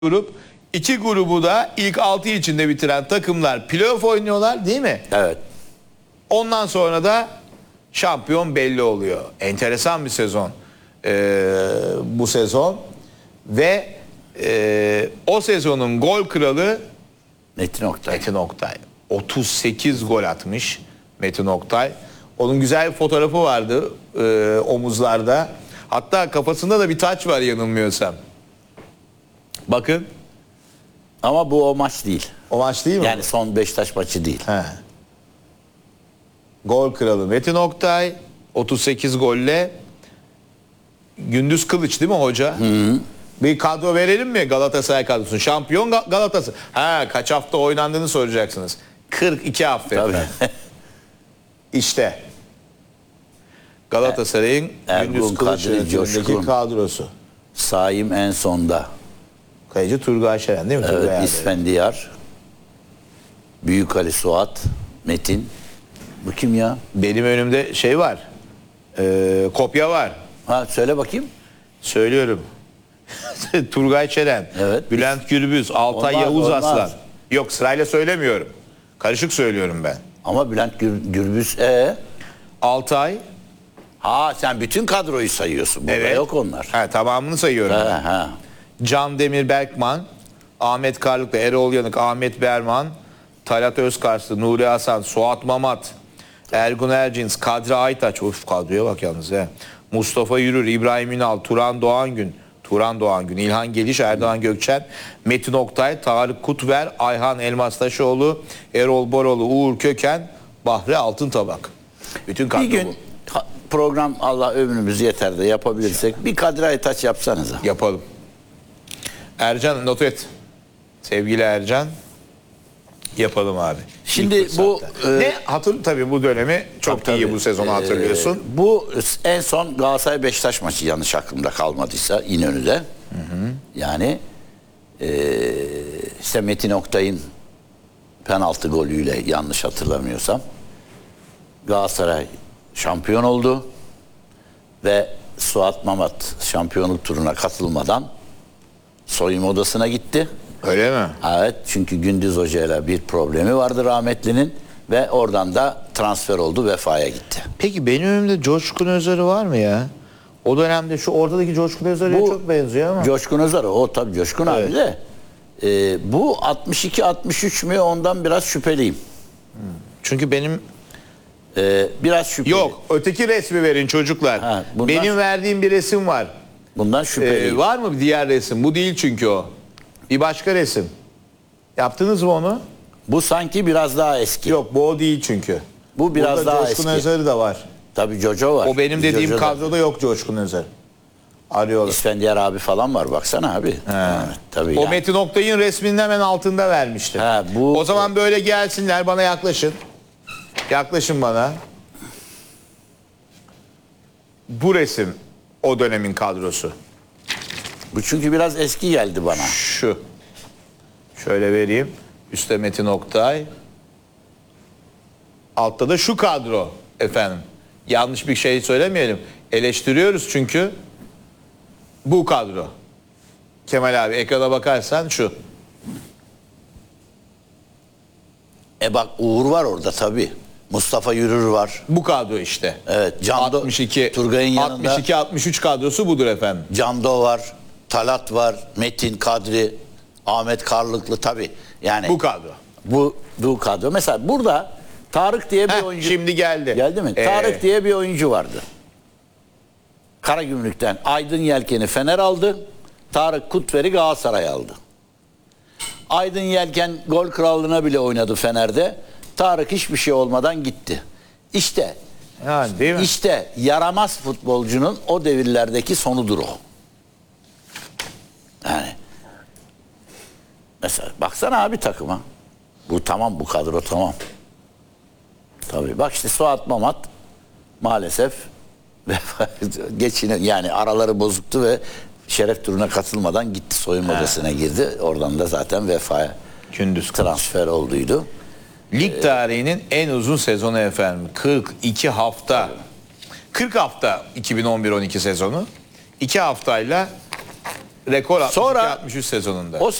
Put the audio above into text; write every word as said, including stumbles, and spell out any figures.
grup. İki grubu da ilk altı içinde bitiren takımlar playoff oynuyorlar değil mi? Evet. Ondan sonra da şampiyon belli oluyor. Enteresan bir sezon ee, bu sezon. Ve e, o sezonun gol kralı Metin Oktay. Metin Oktay. otuz sekiz gol atmış Metin Oktay. Onun güzel bir fotoğrafı vardı e, omuzlarda. Hatta kafasında da bir taç var yanılmıyorsam. Bakın. Ama bu o maç değil. O maç değil mi? Yani son Beşiktaş maçı değil. He. Gol kralı Metin Oktay otuz sekiz golle. Gündüz Kılıç değil mi hoca? Hı hı. Bir kadro verelim mi Galatasaray kadrosunu? Şampiyon Ga- Galatasaray. Ha, kaç hafta oynandığını soracaksınız. kırk iki hafta. Tabii. İşte Galatasaray'ın Ergun, Gündüz Kılıç Kadri, yönetimindeki Coşkun. kadrosu. Saim en sonda. Kaleci Turgay Şeren değil mi? Turgay Evet, abi. İsfendiyar. Büyük Ali Suat. Metin. Bu kim ya? Benim önümde şey var. Ee, kopya var. Ha söyle bakayım. Söylüyorum. Turgay Şeren, Evet. Bülent Gürbüz, Altay Olmaz, Yavuz olmaz. Aslan. Yok, sırayla söylemiyorum. Karışık söylüyorum ben. Ama Bülent Gür, Gürbüz e Altay. Ha sen bütün kadroyu sayıyorsun. Burada Evet. yok onlar. Ha, tamamını sayıyorum. Ha, ben. ha. Can Demir Berkman, Ahmet Karlıklı, Erol Yanık, Ahmet Berman, Talat Özkarslı, Nuri Hasan, Suat Mamat, Ergun Ercins, Kadri Aytaç. Of, kadroya bak yalnız he. Mustafa Yürür, İbrahim Ünal, Turan Doğangün, Turan Doğangün, İlhan Geliş, Erdoğan Gökçen, Metin Oktay, Tarık Kutver, Ayhan Elmastaşoğlu, Erol Boroğlu, Uğur Köken, Bahri Altıntabak. Bütün kadro Bir gün bu. ha- program Allah ömrümüz yeter de yapabilirsek bir Kadri Aytaç yapsanıza. Yapalım. Ercan not et. Sevgili Ercan. Yapalım abi. Şimdi İlk bu, fırsatta. e, ne hatır tabii bu dönemi çok Tabii, iyi tabii. bu sezonu hatırlıyorsun. Ee, bu en son Galatasaray Beşiktaş maçı yanlış aklımda kalmadıysa İnönü'de. Hı hı. Yani e, işte Metin Oktay'ın penaltı golüyle yanlış hatırlamıyorsam Galatasaray şampiyon oldu ve Suat Mamat şampiyonluk turuna katılmadan soyunma odasına gitti. Öyle mi? Evet, çünkü Gündüz Hoca'yla bir problemi vardı rahmetlinin ve oradan da transfer oldu, Vefa'ya gitti. Peki benim önümde Coşkun Özarı var mı ya? O dönemde şu ortadaki Coşkun Özarı'ya Bu çok benziyor ama. Coşkun Özer, o tabii Coşkun Evet. abi de e, bu altmış iki altmış üç mü, ondan biraz şüpheliyim. Çünkü benim E, biraz şüpheli. yok, öteki resmi verin çocuklar. Ha, bundan- Benim verdiğim bir resim var. Bundan Ee, şüpheliyim. var mı bir diğer resim? Bu değil çünkü o. Bir başka resim. Yaptınız mı onu? Bu sanki biraz daha eski. Yok, bu o değil çünkü. Bu biraz Burada daha Coşkun eski. Özarı da var. Tabii Jojo var. O benim dediğim Jojo da- kadroda yok Coşkun Özer. Arıyorlar. İsfendiyar abi falan var, baksana abi. Evet, tabii O yani. Metin Oktay'ın resminin hemen altında vermişti. Ha, bu- O zaman böyle gelsinler, bana yaklaşın. Yaklaşın bana. Bu resim o dönemin kadrosu. Bu çünkü biraz eski geldi bana. Şu. Şöyle vereyim. Üstte Metin Oktay. Altta da şu kadro efendim. Yanlış bir şey söylemeyelim. Eleştiriyoruz çünkü bu kadro. Kemal abi ekrana bakarsan şu. E bak, Uğur var orada tabii. Mustafa Yürür var. Bu kadro işte. Evet, Can Do- altmış iki Turgay'ın yanında altmış iki altmış üç kadrosu budur efendim. Cando var, Talat var, Metin, Kadri, Ahmet Karlıklı tabii. Yani Bu kadro. bu bu kadro. Mesela burada Tarık diye bir Heh, oyuncu şimdi geldi. Geldi mi? Ee, Tarık diye bir oyuncu vardı. Karagümrük'ten Aydın Yelken'i Fener aldı. Tarık Kutver'i Galatasaray aldı. Aydın Yelken gol krallığına bile oynadı Fener'de. Tarık hiçbir şey olmadan gitti. İşte Yani değil mi? İşte yaramaz futbolcunun o devirlerdeki sonudur o. Yani mesela baksana abi takıma. Bu tamam, bu kadro tamam. Tabii bak işte Suat Mamat maalesef geçine, yani araları bozuktu ve şeref turuna katılmadan gitti, soyunma odasına girdi. Oradan da zaten Vefa'ya Gündüz Kılıç. transfer olduydu. Lig tarihinin en uzun sezonu efendim. kırk iki hafta. kırk hafta iki bin on bir on iki sezonu. iki haftayla rekor Sonra- altmış üç sezonunda. O